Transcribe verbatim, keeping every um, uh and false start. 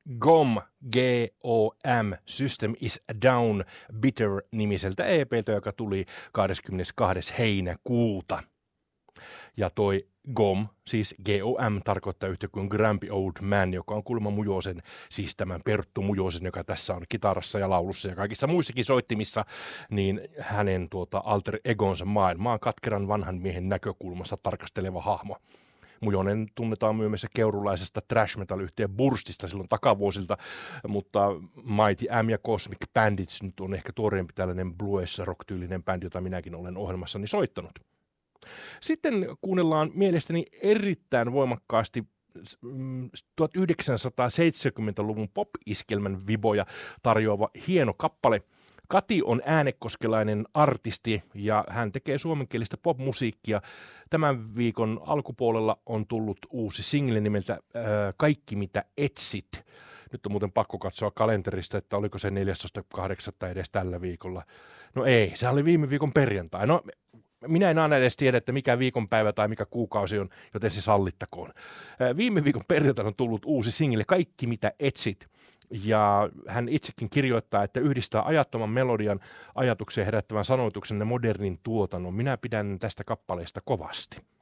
G O M, G O M, System is Down, Bitter-nimiseltä E P:ltä, joka tuli kahdeskymmenestoinen heinäkuuta. Ja toi G O M, siis G O M, tarkoittaa yhtä kuin Grumpy Old Man, joka on kuulemma Mujosen, siis tämän Perttu Mujosen, joka tässä on kitarassa ja laulussa ja kaikissa muissakin soittimissa, niin hänen tuota alter egonsa maailmaa katkeran vanhan miehen näkökulmassa tarkasteleva hahmo. Mujonen tunnetaan myös keurulaisesta trash metal-yhtiön Burstista silloin takavuosilta, mutta Mighty M ja Cosmic Bandits nyt on ehkä tuoreempi tällainen blues rock-tyylinen bändi, jota minäkin olen ohjelmassani soittanut. Sitten kuunnellaan mielestäni erittäin voimakkaasti tuhatyhdeksänsataaseitsemänkymmentäluvun pop-iskelmän viboja tarjoava hieno kappale. Kati on äänekoskelainen artisti ja hän tekee suomenkielistä popmusiikkia. Tämän viikon alkupuolella on tullut uusi single nimeltä äh, Kaikki mitä etsit. Nyt on muuten pakko katsoa kalenterista, että oliko se neljästoista kahdeksatta edes tällä viikolla. No ei, se oli viime viikon perjantai. No minä en aina edes tiedä, että mikä viikonpäivä tai mikä kuukausi on, joten se sallittakoon. Äh, viime viikon perjantaina on tullut uusi single Kaikki mitä etsit. Ja hän itsekin kirjoittaa, että yhdistää ajattoman melodian, ajatuksen herättävän sanoituksen ja modernin tuotannon. Minä pidän tästä kappaleesta kovasti.